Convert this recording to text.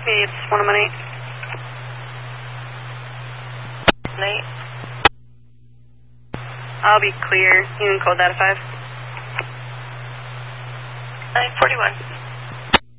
It's 118. Nate? I'll be clear. You can code that at 5. 941.